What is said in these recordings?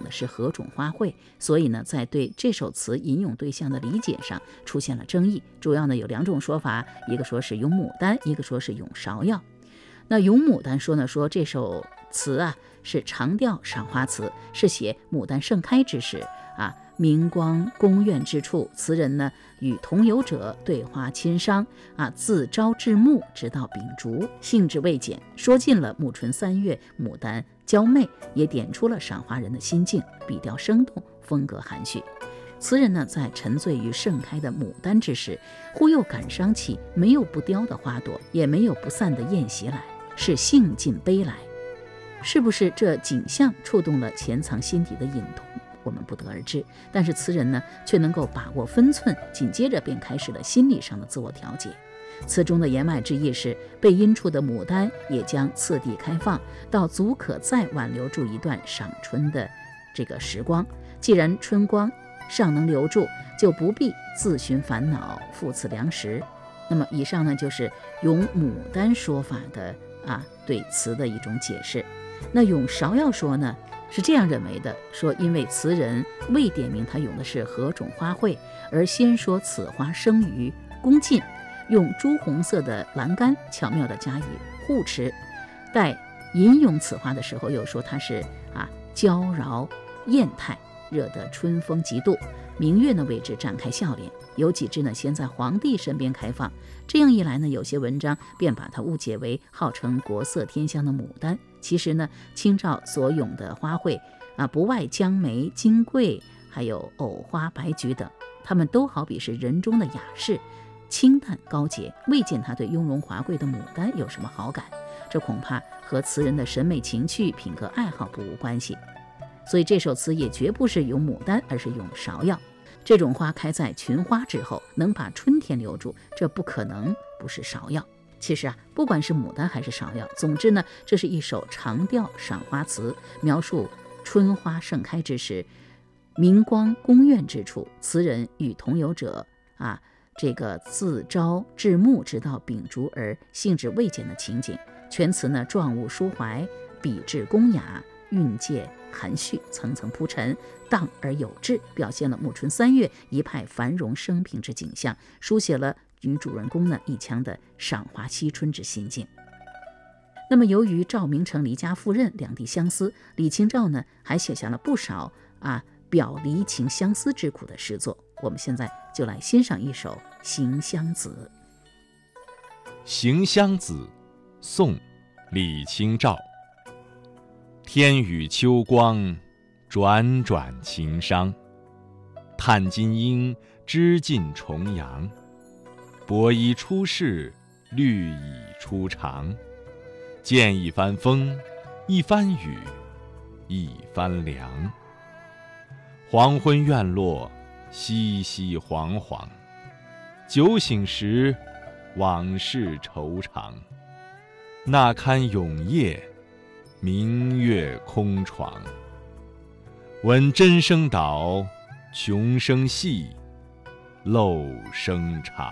的是何种花卉，所以呢，在对这首词引咏对象的理解上出现了争议。主要呢有2种说法，一个说是咏牡丹，一个说是咏芍药。那咏牡丹说这首词啊是长调赏花词，是写牡丹盛开之时啊，明光宫苑之处，词人呢与同游者对花亲商啊，自朝至暮，直到秉烛，兴致未减，说尽了暮春3月牡丹娇媚，也点出了赏花人的心境，笔调生动，风格含蓄。词人呢在沉醉于盛开的牡丹之时，忽又感伤起没有不凋的花朵，也没有不散的宴席来，是兴尽悲来。是不是这景象触动了潜藏心底的隐痛，我们不得而知，但是词人呢却能够把握分寸，紧接着便开始了心理上的自我调节。词中的言外之意是，被阴处的牡丹也将次第开放，到足可再挽留住一段赏春的这个时光。既然春光尚能留住，就不必自寻烦恼，赴此良时。那么以上呢就是咏牡丹说法的对词的一种解释。那咏芍药说呢是这样认为的，说因为词人未点明他咏的是何种花卉，而先说此花生于宫禁，用朱红色的栏杆巧妙地加以护持，待吟咏此花的时候又说它是娇娆艳态，惹得春风极度，明月呢为之绽开笑脸。有几枝呢先在皇帝身边开放，这样一来呢，有些文章便把它误解为号称国色天香的牡丹。其实呢，清照所咏的花卉不外姜梅、金桂，还有藕花、白菊等，它们都好比是人中的雅士，清淡高洁，未见他对雍容华贵的牡丹有什么好感。这恐怕和词人的审美情趣、品格爱好不无关系。所以这首词也绝不是咏牡丹，而是咏芍药。这种花开在群花之后，能把春天留住，这不可能不是芍药。其实不管是牡丹还是芍药，总之呢，这是一首长调赏花词，描述春花盛开之时，明光宫苑之处，词人与同游者这个自朝至暮，直到秉烛而兴致未减的情景。全词呢状物抒怀，笔致工雅，韵界含蓄，层层铺陈，荡而有致，表现了暮春3月一派繁荣生平之景象，书写了女主人公呢一腔的赏花惜春之心境。那么由于赵明诚离家赴任，两地相思，李清照呢还写下了不少表离情相思之苦的诗作。我们现在就来欣赏一首《行香子》。 行香子，宋·李清照。天宇秋光，转转晴商。探金鹰，知尽重阳。薄衣出世，绿蚁出墙。见一番风，一番雨，一番凉。黄昏院落，熙熙攘攘。酒醒时，往事惆怅。那堪永夜，明月空床。闻真声倒，穷声细，漏声长。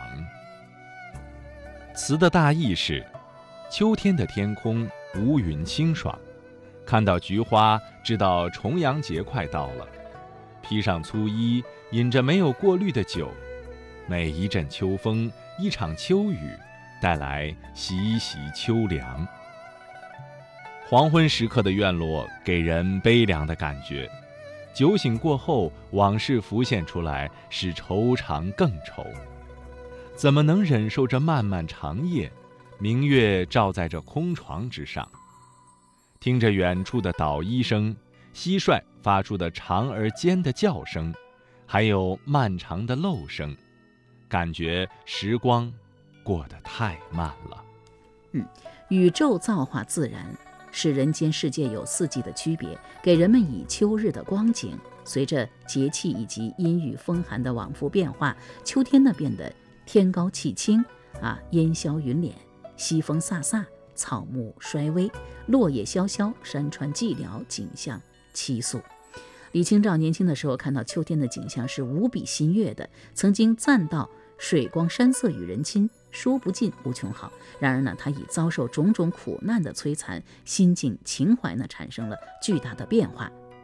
词的大意是，秋天的天空无云清爽，看到菊花知道重阳节快到了，披上粗衣，饮着没有过滤的酒，每一阵秋风，一场秋雨，带来习习秋凉。黄昏时刻的院落给人悲凉的感觉，酒醒过后，往事浮现出来，使愁肠更愁。怎么能忍受这漫漫长夜，明月照在这空床之上？听着远处的捣衣声，蟋蟀发出的长而尖的叫声，还有漫长的漏声，感觉时光过得太慢了。 宇宙造化自然，使人间世界有四季的区别，给人们以秋日的光景。随着节气以及阴雨风寒的往复变化，秋天呢变得天高气清烟消云敛，西风飒飒，草木衰微，落叶萧萧，山川寂寥，景象凄肃。李清照年轻的时候看到秋天的景象是无比欣悦的，曾经赞道水光山色与人亲，说不尽无穷好。然而呢，他已遭受种种苦难的摧残，心境情怀呢产生了巨大的变化，